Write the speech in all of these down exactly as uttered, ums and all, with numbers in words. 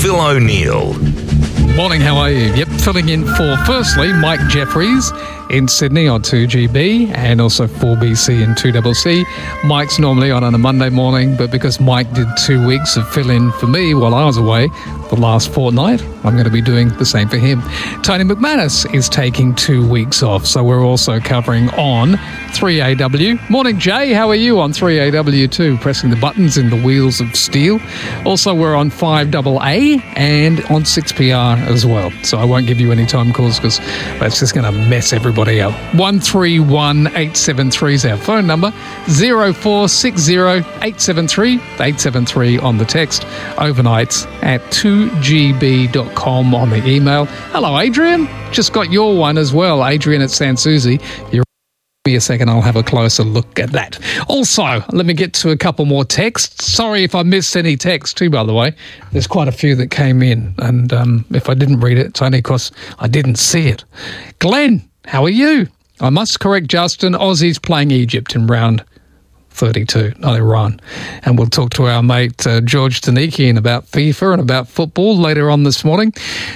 Phil O'Neill. Morning, how are you? Yep, filling in for, firstly, Mike Jeffries in Sydney on two G B and also four B C and two C C. Mike's normally on on a Monday morning, but because Mike did two weeks of fill-in for me while I was away the last fortnight, I'm going to be doing the same for him. Tony McManus is taking two weeks off, so we're also covering on three A W. Morning, Jay. How are you on three A W too? Pressing the buttons in the wheels of steel. Also, we're on five A A and on six P R as well. So I won't give you any time calls because that's just going to mess everybody up. one three one eight seven three is our phone number. zero four six zero eight seven three eight seven three on the text. Overnights at two G B dot com on the email. Hello, Adrian. Just got your one as well. Adrian at Sanssouci. You're Give me a second, I'll have a closer look at that. Also, let me get to a couple more texts. Sorry if I missed any text too, by the way. There's quite a few that came in, and um, if I didn't read it, it's only because I didn't see it. Glenn, how are you? I must correct Justin. Aussies playing Egypt in round thirty-two, not Iran. And we'll talk to our mate uh, George Danikian about FIFA and about football later on this morning.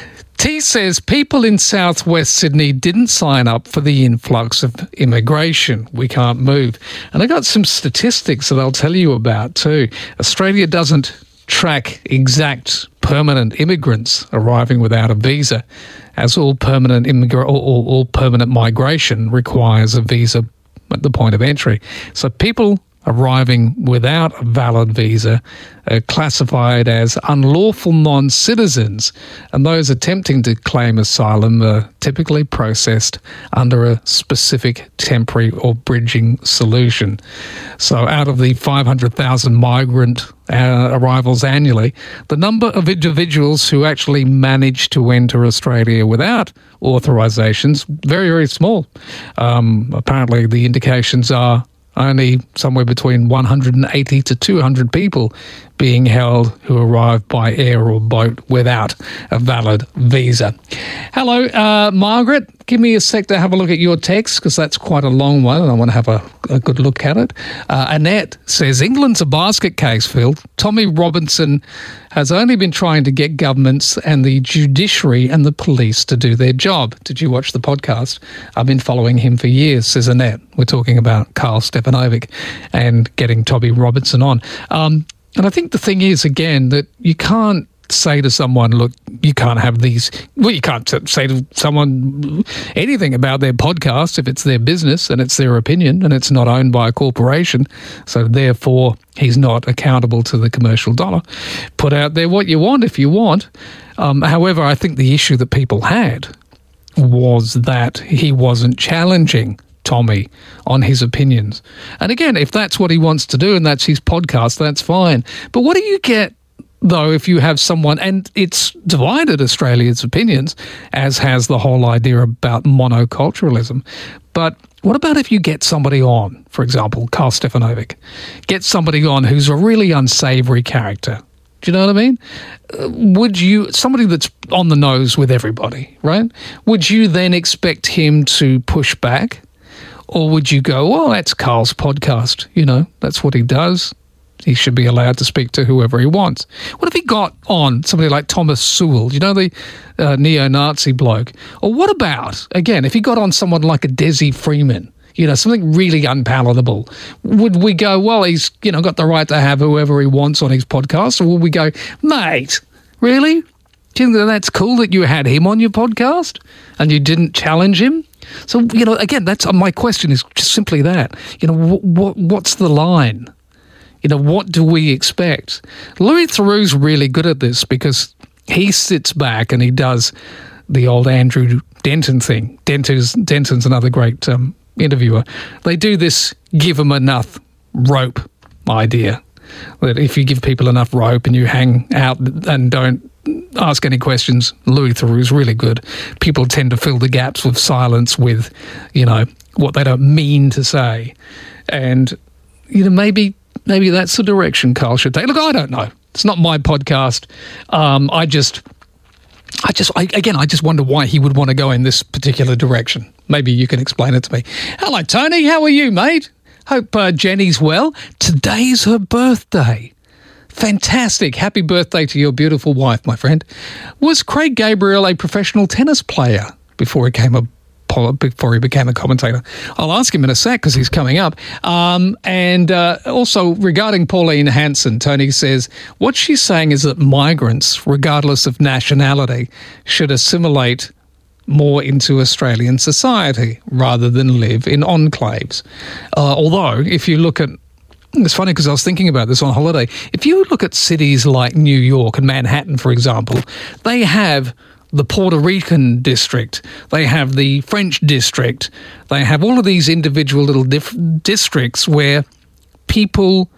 T says people in southwest Sydney didn't sign up for the influx of immigration. We can't move. And I got some statistics that I'll tell you about too. Australia doesn't track exact permanent immigrants arriving without a visa, as all permanent immigra- all, all permanent migration requires a visa at the point of entry. So people arriving without a valid visa are classified as unlawful non-citizens, and those attempting to claim asylum are typically processed under a specific temporary or bridging solution. So out of the five hundred thousand migrant uh, arrivals annually, the number of individuals who actually manage to enter Australia without authorisations, very, very small. Um, apparently the indications are only somewhere between one hundred eighty to two hundred people being held who arrive by air or boat without a valid visa. Hello, uh, Margaret. Give me a sec to have a look at your text because that's quite a long one and I want to have a, a good look at it. Uh, Annette says, England's a basket case, Phil. Tommy Robinson has only been trying to get governments and the judiciary and the police to do their job. Did you watch the podcast? I've been following him for years, says Annette. We're talking about Karl Stefanovic and getting Tommy Robinson on. Um, and I think the thing is, again, that you can't say to someone, look, you can't have these, well, you can't say to someone anything about their podcast if it's their business and it's their opinion and it's not owned by a corporation. So therefore, he's not accountable to the commercial dollar. Put out there what you want if you want. Um, however, I think the issue that people had was that he wasn't challenging Tommy on his opinions. And again, if that's what he wants to do and that's his podcast, that's fine. But what do you get, though, if you have someone, and it's divided Australia's opinions, as has the whole idea about monoculturalism. But what about if you get somebody on, for example, Karl Stefanovic, get somebody on who's a really unsavoury character? Do you know what I mean? Uh, would you, somebody that's on the nose with everybody, right? Would you then expect him to push back? Or would you go, well, that's Karl's podcast, you know, that's what he does. He should be allowed to speak to whoever he wants. What if he got on somebody like Thomas Sewell, you know, the uh, neo-Nazi bloke? Or what about, again, if he got on someone like a Desi Freeman, you know, something really unpalatable, would we go, well, he's, you know, got the right to have whoever he wants on his podcast? Or would we go, mate, really? Do you think that that's cool that you had him on your podcast and you didn't challenge him? So, you know, again, that's uh, my question is just simply that. You know, what, what what's the line? You know, what do we expect? Louis Theroux's really good at this because he sits back and he does the old Andrew Denton thing. Denton's, Denton's another great um, interviewer. They do this give them enough rope idea, that if you give people enough rope and you hang out and don't ask any questions, Louis Theroux's really good. People tend to fill the gaps with silence with, you know, what they don't mean to say. And, you know, maybe maybe that's the direction Karl should take. Look, I don't know. It's not my podcast. Um, I just, I just, I, again, I just wonder why he would want to go in this particular direction. Maybe you can explain it to me. Hello, Tony. How are you, mate? Hope uh, Jenny's well. Today's her birthday. Fantastic. Happy birthday to your beautiful wife, my friend. Was Craig Gabriel a professional tennis player before he came a before he became a commentator? I'll ask him in a sec because he's coming up. Um, and uh, also regarding Pauline Hanson, Tony says, what she's saying is that migrants, regardless of nationality, should assimilate more into Australian society rather than live in enclaves. Uh, although, if you look at It's funny because I was thinking about this on holiday. If you look at cities like New York and Manhattan, for example, they have the Puerto Rican district, they have the French district, they have all of these individual little dif- districts where people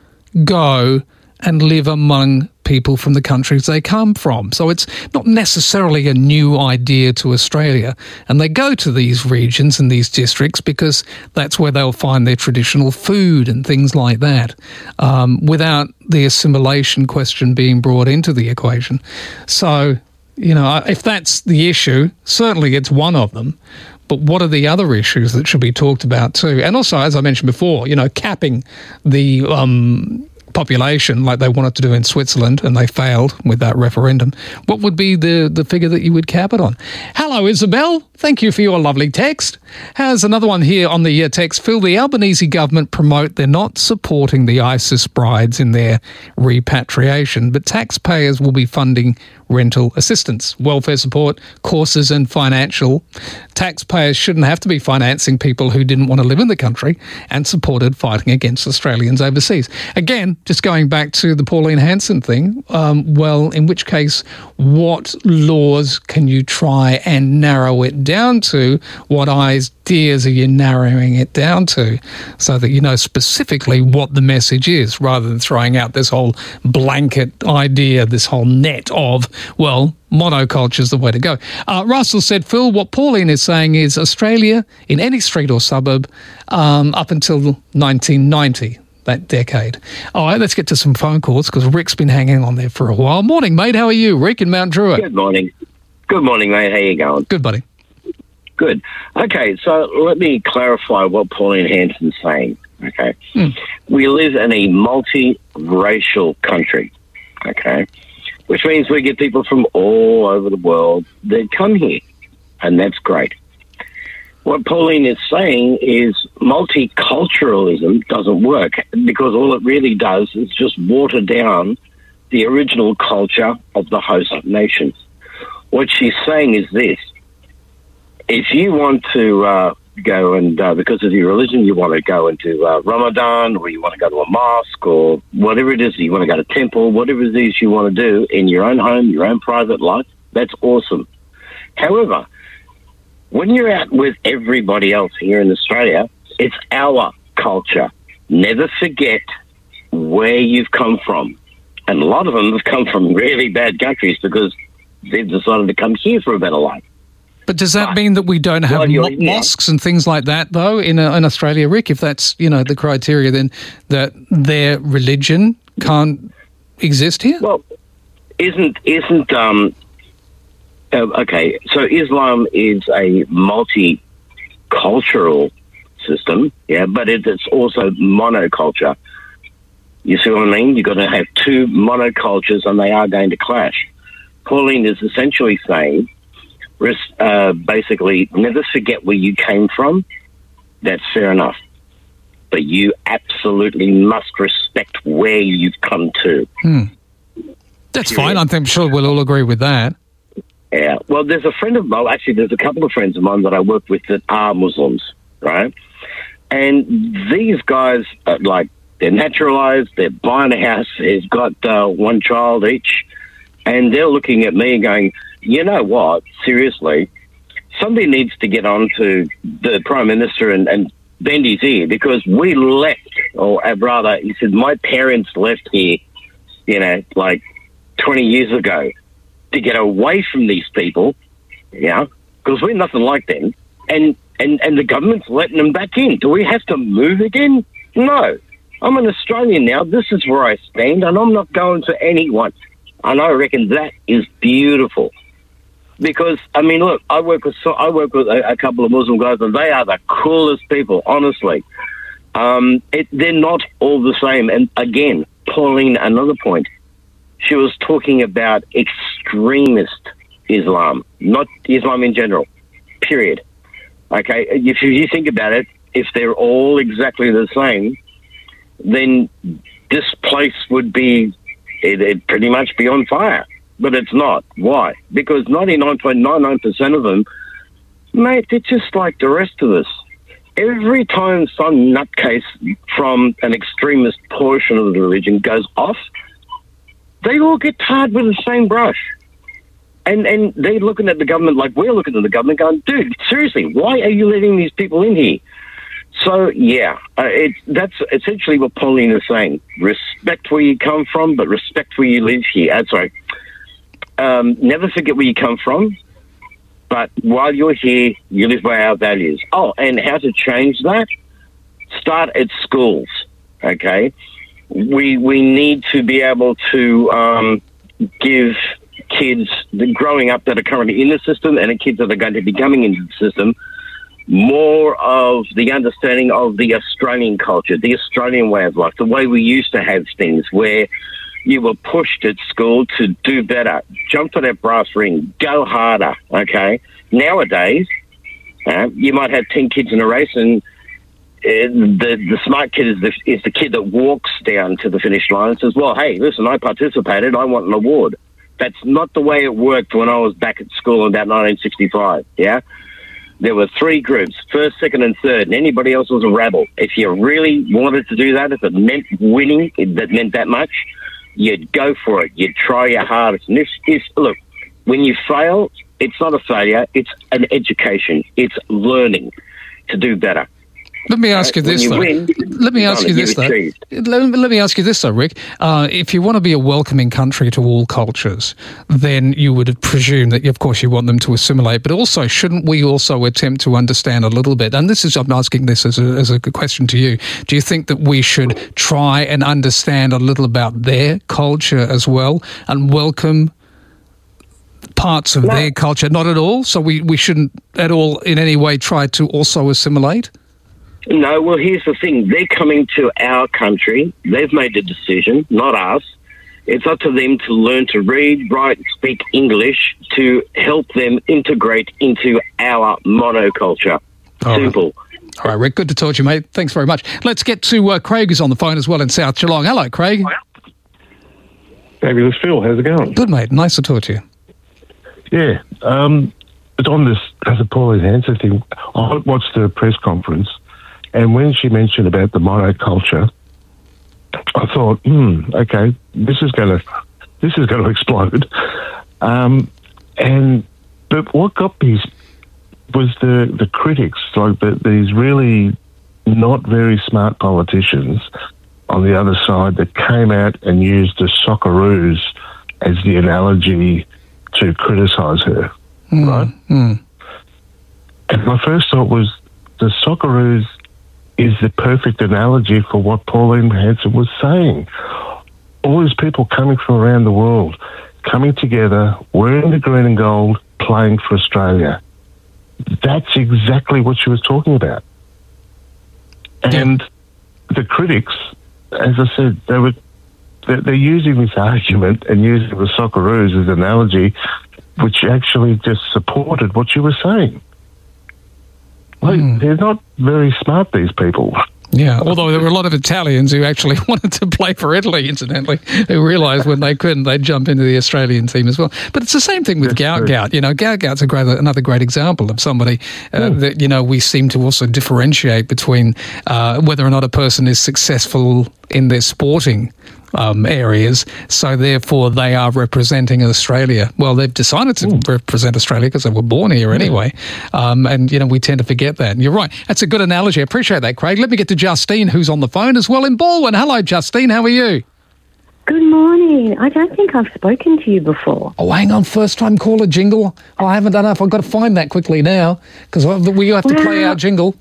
go and live among people from the countries they come from. So it's not necessarily a new idea to Australia. And they go to these regions and these districts because that's where they'll find their traditional food and things like that, um, without the assimilation question being brought into the equation. So, you know, if that's the issue, certainly it's one of them. But what are the other issues that should be talked about too? And also, as I mentioned before, you know, capping the um, population like they wanted to do in Switzerland, and they failed with that referendum. What would be the, the figure that you would cap it on? Hello, Isabel. Thank you for your lovely text. Has another one here on the uh, text. Phil, the Albanese government promote they're not supporting the ISIS brides in their repatriation, but taxpayers will be funding rental assistance, welfare support, courses and financial. Taxpayers shouldn't have to be financing people who didn't want to live in the country and supported fighting against Australians overseas. Again, just going back to the Pauline Hanson thing, um, well, in which case, what laws can you try and narrow it down to? What ideas are you narrowing it down to so that you know specifically what the message is, rather than throwing out this whole blanket idea, this whole net of, well, monoculture is the way to go. Uh, Russell said, Phil, what Pauline is saying is Australia in any street or suburb um, up until nineteen ninety, that decade. All right, let's get to some phone calls because Rick's been hanging on there for a while. Morning, mate. How are you? Rick in Mount Druitt. Good morning. Good morning, mate. How you going? Good, buddy. Good. Okay, so let me clarify what Pauline Hanson's saying. Okay. Hmm. We live in a multi-racial country. Okay. Which means we get people from all over the world that come here, and that's great. What Pauline is saying is multiculturalism doesn't work, because all it really does is just water down the original culture of the host nations. What she's saying is this: if you want to uh, go and, uh, because of your religion, you want to go into uh, Ramadan, or you want to go to a mosque, or whatever it is, you want to go to temple, whatever it is you want to do in your own home, your own private life, that's awesome. However, when you're out with everybody else here in Australia, it's our culture. Never forget where you've come from. And a lot of them have come from really bad countries because they've decided to come here for a better life. But does that mean that we don't have mo- mosques and things like that, though, in, uh, in Australia, Rick? If that's, you know, the criteria, then that their religion can't exist here? Well, isn't, isn't, um, uh, okay, so Islam is a multicultural system, yeah, but it, it's also monoculture. You see what I mean? You've got to have two monocultures and they are going to clash. Pauline is essentially saying, Uh, basically, never forget where you came from. That's fair enough. But you absolutely must respect where you've come to. Hmm. That's Period. Fine. I'm sure we'll all agree with that. Yeah. Well, there's a friend of mine, actually, there's a couple of friends of mine that I work with that are Muslims, right? And these guys, are like, they're naturalized, they're buying a house, they've got uh, one child each, and they're looking at me going, you know what, seriously, somebody needs to get on to the Prime Minister and, and bend his ear, because we left, or rather, he said, my parents left here, you know, like twenty years ago to get away from these people, yeah, because we're nothing like them, and, and, and the government's letting them back in. Do we have to move again? No. I'm an Australian now. This is where I stand, and I'm not going to anyone. And I reckon that is beautiful. Because, I mean, look, I work with I work with a, a couple of Muslim guys, and they are the coolest people, honestly. Um, it, they're not all the same. And again, Pauline, another point, she was talking about extremist Islam, not Islam in general, period. Okay, if you think about it, if they're all exactly the same, then this place would be, it'd pretty much be on fire. But it's not. Why? Because ninety-nine point nine nine percent of them, mate, they're just like the rest of us. Every time some nutcase from an extremist portion of the religion goes off, they all get tarred with the same brush. And and they're looking at the government like we're looking at the government going, dude, seriously, why are you letting these people in here? So, yeah, uh, it, that's essentially what Pauline is saying. Respect where you come from, but respect where you live here. Uh, sorry. Um, never forget where you come from, but while you're here, you live by our values. Oh, and how to change that? Start at schools, okay? We we need to be able to um, give kids the growing up that are currently in the system and the kids that are going to be coming into the system more of the understanding of the Australian culture, the Australian way of life, the way we used to have things where you were pushed at school to do better, jump for that brass ring, go harder, okay? Nowadays, uh, you might have ten kids in a race and uh, the the smart kid is the, is the kid that walks down to the finish line and says, well, hey, listen, I participated, I want an award. That's not the way it worked when I was back at school in about nineteen sixty-five, yeah? There were three groups, first, second, and third, and anybody else was a rabble. If you really wanted to do that, if it meant winning, if that meant that much, you'd go for it. You'd try your hardest. And if, if, look, when you fail, it's not a failure. It's an education. It's learning to do better. Let me ask you this, though. Win, let me ask you this, though. Let, let me ask you this, though, Rick. Uh, if you want to be a welcoming country to all cultures, then you would presume that, of course, you want them to assimilate. But also, shouldn't we also attempt to understand a little bit? And this is, I'm asking this as a, as a question to you. Do you think that we should try and understand a little about their culture as well and welcome parts of no. their culture? Not at all. So we, we shouldn't at all in any way try to also assimilate? No, well, here's the thing. They're coming to our country. They've made the decision, not us. It's up to them to learn to read, write, and speak English to help them integrate into our monoculture. All Simple. Right. All right, Rick, good to talk to you, mate. Thanks very much. Let's get to uh, Craig, who's on the phone as well in South Geelong. Hello, Craig. Fabulous, Phil. How's it going? Good, mate. Nice to talk to you. Yeah. Um, it's on this, as a Pauline Hanson thing, I watched the press conference. And when she mentioned about the monoculture, I thought, hmm, okay, this is going to this is going to explode. Um, and but what got me was the the critics, like the, these really not very smart politicians on the other side that came out and used the Socceroos as the analogy to criticise her, mm, right? Mm. And my first thought was the Socceroos is the perfect analogy for what Pauline Hanson was saying. All these people coming from around the world, coming together, wearing the green and gold, playing for Australia. That's exactly what she was talking about. And yeah. the critics, as I said, they were they're, they're using this argument and using the Socceroos as an analogy, which actually just supported what she was saying. Like, mm. They're not very smart, these people. Yeah, although there were a lot of Italians who actually wanted to play for Italy, incidentally, who realised when they couldn't, they'd jump into the Australian team as well. But it's the same thing with Gout Gout. You know, Gout Gout's a great, another great example of somebody uh, mm. that, you know, we seem to also differentiate between uh, whether or not a person is successful in their sporting Um, areas, so therefore they are representing Australia. Well, they've decided to mm. represent Australia because they were born here anyway, um, and you know we tend to forget that. And you're right, that's a good analogy. I appreciate that, Craig. Let me get to Justine, who's on the phone as well in Baldwin. Hello, Justine. How are you? Good morning. I don't think I've spoken to you before. Oh, hang on. First time caller jingle. Oh, I haven't done enough. I've got to find that quickly now because we have to well, play our jingle.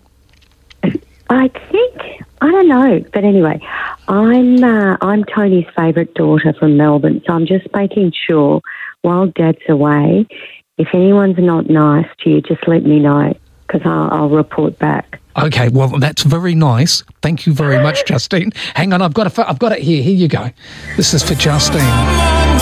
I think I don't know, but anyway, I'm uh, I'm Tony's favourite daughter from Melbourne, so I'm just making sure while Dad's away, if anyone's not nice to you, just let me know because I'll, I'll report back. Okay, well, that's very nice. Thank you very much, Justine. Hang on, I've got, a, I've got it here. Here you go. This is for Justine.